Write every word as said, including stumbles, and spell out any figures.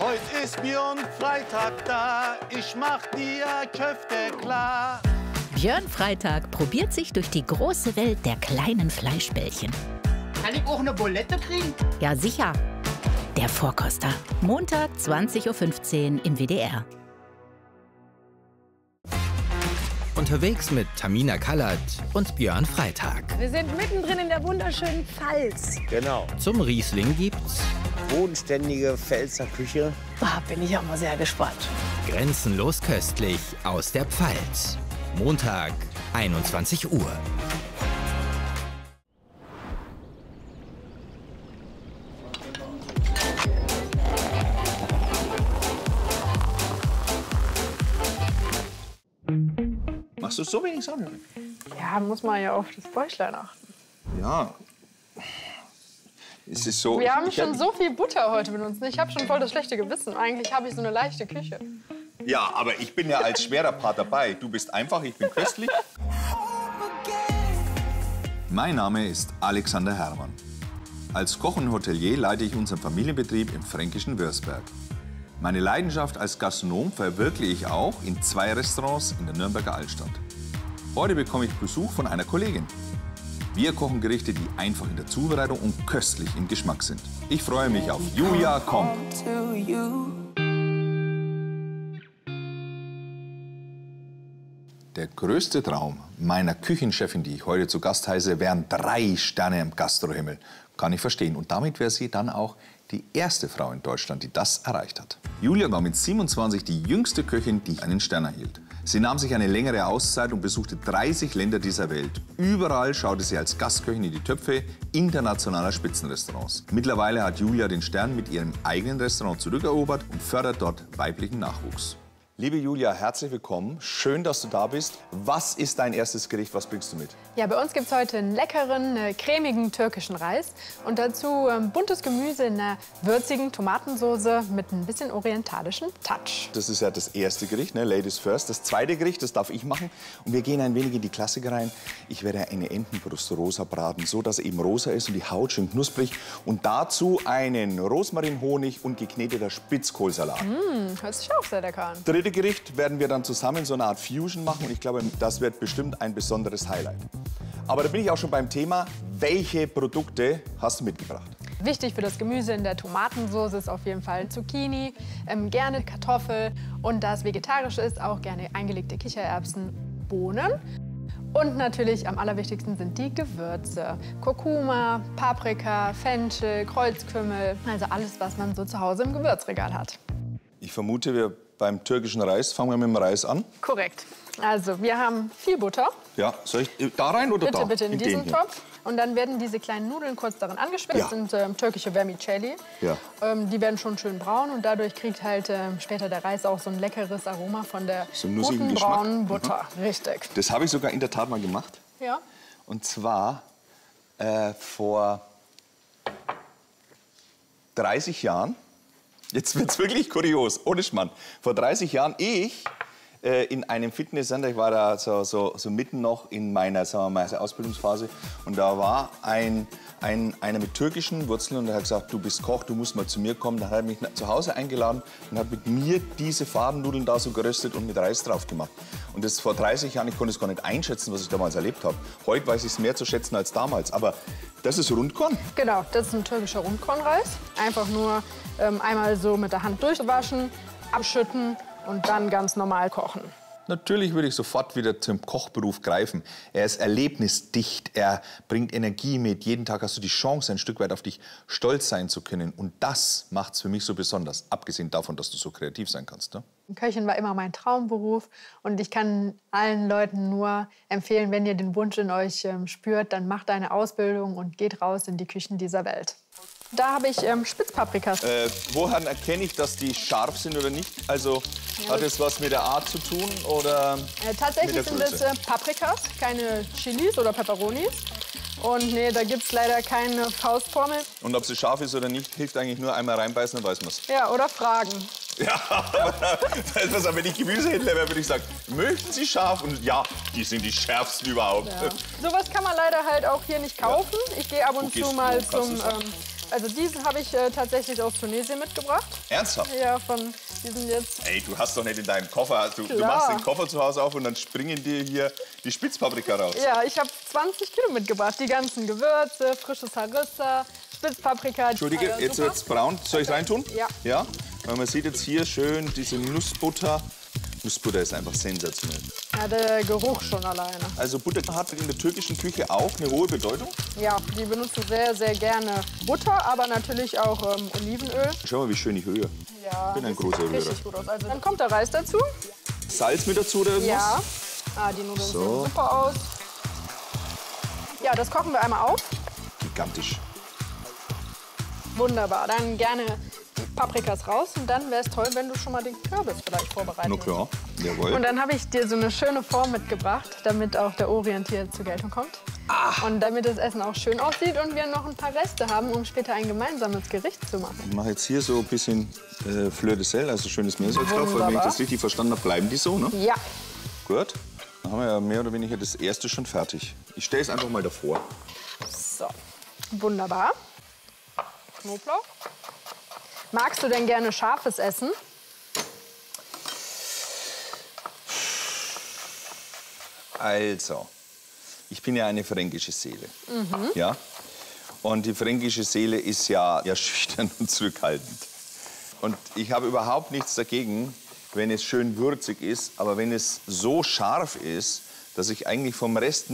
Heute ist Björn Freitag da, ich mach dir Köfte klar. Björn Freitag probiert sich durch die große Welt der kleinen Fleischbällchen. Kann ich auch eine Bulette kriegen? Ja, sicher. Der Vorkoster. Montag, zwanzig Uhr fünfzehn im W D R. Unterwegs mit Tamina Kallert und Björn Freitag. Wir sind mittendrin in der wunderschönen Pfalz. Genau. Zum Riesling gibt's Bodenständige Pfälzer Küche. Ah, bin ich auch mal sehr gespannt. Grenzenlos köstlich aus der Pfalz. Montag, einundzwanzig Uhr. Machst du so wenig Sonne? Ja, muss man ja auf das Bäuchlein achten. Ja. Es ist so. Wir ich, haben ich schon hab, so viel Butter heute benutzt. Ich habe schon voll das schlechte Gewissen. Eigentlich habe ich so eine leichte Küche. Ja, aber ich bin ja als schwerer Part dabei. Du bist einfach, ich bin köstlich. Mein Name ist Alexander Herrmann. Als Koch und Hotelier leite ich unseren Familienbetrieb im fränkischen Würzberg. Meine Leidenschaft als Gastronom verwirkliche ich auch in zwei Restaurants in der Nürnberger Altstadt. Heute bekomme ich Besuch von einer Kollegin. Wir kochen Gerichte, die einfach in der Zubereitung und köstlich im Geschmack sind. Ich freue mich auf Julia kommt. Der größte Traum meiner Küchenchefin, die ich heute zu Gast heiße, wären drei Sterne im Gastrohimmel. Kann ich verstehen. Und damit wäre sie dann auch die erste Frau in Deutschland, die das erreicht hat. Julia war mit siebenundzwanzig die jüngste Köchin, die einen Stern erhielt. Sie nahm sich eine längere Auszeit und besuchte dreißig Länder dieser Welt. Überall schaute sie als Gastköchin in die Töpfe internationaler Spitzenrestaurants. Mittlerweile hat Julia den Stern mit ihrem eigenen Restaurant zurückerobert und fördert dort weiblichen Nachwuchs. Liebe Julia, herzlich willkommen. Schön, dass du da bist. Was ist dein erstes Gericht? Was bringst du mit? Ja, bei uns gibt es heute einen leckeren, äh, cremigen türkischen Reis. Und dazu ähm, buntes Gemüse in einer würzigen Tomatensauce mit ein bisschen orientalischen Touch. Das ist ja das erste Gericht, ne? Ladies first. Das zweite Gericht, das darf ich machen. Und wir gehen ein wenig in die Klassiker rein. Ich werde eine Entenbrust rosa braten, so dass sie eben rosa ist und die Haut schön knusprig. Und dazu einen Rosmarinhonig und gekneteter Spitzkohlsalat. Mmh, hört sich auch sehr lecker an. Dritte Gericht werden wir dann zusammen so eine Art Fusion machen. Und ich glaube, das wird bestimmt ein besonderes Highlight. Aber da bin ich auch schon beim Thema. Welche Produkte hast du mitgebracht? Wichtig für das Gemüse in der Tomatensauce ist auf jeden Fall Zucchini, ähm, gerne Kartoffel und das Vegetarische ist auch gerne eingelegte Kichererbsen, Bohnen. Und natürlich am allerwichtigsten sind die Gewürze. Kurkuma, Paprika, Fenchel, Kreuzkümmel, also alles, was man so zu Hause im Gewürzregal hat. Ich vermute, wir beim türkischen Reis fangen wir mit dem Reis an. Korrekt. Also wir haben viel Butter. Ja, soll ich da rein oder bitte, da? Bitte, bitte in, in diesen hier. Topf. Und dann werden diese kleinen Nudeln kurz darin angeschwitzt. Ja. Das sind ähm, türkische Vermicelli. Ja. Ähm, die werden schon schön braun und dadurch kriegt halt ähm, später der Reis auch so ein leckeres Aroma von der So einen guten nussigen braunen Geschmack. Butter. Mhm. Richtig. Das habe ich sogar in der Tat mal gemacht. Ja. Und zwar äh, vor dreißig Jahren. Jetzt wird es wirklich kurios, ohne Schmarrn. Vor dreißig Jahren, ich äh, in einem Fitnesscenter, ich war da so, so, so mitten noch in meiner, sagen wir mal, Ausbildungsphase. Und da war ein, ein, einer mit türkischen Wurzeln und der hat gesagt, du bist Koch, du musst mal zu mir kommen. Dann hat er mich zu Hause eingeladen und hat mit mir diese Fadennudeln da so geröstet und mit Reis drauf gemacht. Und das vor dreißig Jahren, ich konnte es gar nicht einschätzen, was ich damals erlebt habe. Heute weiß ich es mehr zu schätzen als damals. Aber das ist Rundkorn. Genau, das ist ein türkischer Rundkornreis. Einfach nur ähm, einmal so mit der Hand durchwaschen, abschütten und dann ganz normal kochen. Natürlich würde ich sofort wieder zum Kochberuf greifen. Er ist erlebnisdicht, er bringt Energie mit. Jeden Tag hast du die Chance, ein Stück weit auf dich stolz sein zu können. Und das macht es für mich so besonders, abgesehen davon, dass du so kreativ sein kannst. Ne? Köchin war immer mein Traumberuf und ich kann allen Leuten nur empfehlen, wenn ihr den Wunsch in euch ähm, spürt, dann macht eine Ausbildung und geht raus in die Küchen dieser Welt. Da habe ich ähm, Spitzpaprikas. Äh, woran erkenne ich, dass die scharf sind oder nicht? Also ja, hat es was mit der Art zu tun oder äh, tatsächlich mit der sind es äh, Paprikas, keine Chilis oder Peperonis. Und nee, da gibt es leider keine Faustformel. Und ob sie scharf ist oder nicht, hilft eigentlich nur einmal reinbeißen, dann weiß man es. Ja, oder fragen. Ja, aber wenn ich Gemüsehändler wäre, würde ich sagen, möchten Sie scharf? Und ja, die sind die schärfsten überhaupt. Ja. Sowas kann man leider halt auch hier nicht kaufen. Ja. Ich gehe ab und zu mal zum ähm, Also diesen habe ich äh, tatsächlich aus Tunesien mitgebracht. Ernsthaft? Ja, von diesen jetzt. Ey, du hast doch nicht in deinem Koffer, du, du Klar. machst den Koffer zu Hause auf und dann springen dir hier die Spitzpaprika raus. Ja, ich habe zwanzig Kilo mitgebracht. Die ganzen Gewürze, frisches Harissa, Spitzpaprika. Entschuldige, äh, jetzt super. wird's braun. Soll ich reintun? Ja. Ja? Weil man sieht jetzt hier schön diese Nussbutter. Nussbutter ist einfach sensationell. Ja, der Geruch schon alleine. Also Butter hat in der türkischen Küche auch eine hohe Bedeutung. Ja, die benutzen sehr, sehr gerne Butter, aber natürlich auch ähm, Olivenöl. Schau mal, wie schön ich höre. Ja, Ich bin ein das großer sieht Rührer. richtig gut aus. Also, dann kommt der Reis dazu. Salz mit dazu oder irgendwas? Ja. Ah, die Nudeln So. sehen super aus. Ja, das kochen wir einmal auf. Gigantisch. Wunderbar. Dann gerne die Paprikas raus. Und dann wäre es toll, wenn du schon mal den Kürbis vielleicht vorbereitest. Na klar, jawohl. Und dann habe ich dir so eine schöne Form mitgebracht, damit auch der Orient hier zur Geltung kommt. Ah. Und damit das Essen auch schön aussieht und wir noch ein paar Reste haben, um später ein gemeinsames Gericht zu machen. Ich mache jetzt hier so ein bisschen äh, Fleur de Sel, also schönes Meersalz drauf. Weil wenn ich Wunderbar. das richtig verstanden habe, bleiben die so, ne? Ja. Gut. Dann haben wir ja mehr oder weniger das erste schon fertig. Ich stelle es einfach mal davor. So. Wunderbar. Knoblauch. Magst du denn gerne scharfes Essen? Also, ich bin ja eine fränkische Seele. Ja? Und die fränkische Seele ist ja, ja schüchtern und zurückhaltend. Und ich habe überhaupt nichts dagegen, wenn es schön würzig ist, aber wenn es so scharf ist, dass ich eigentlich vom Rest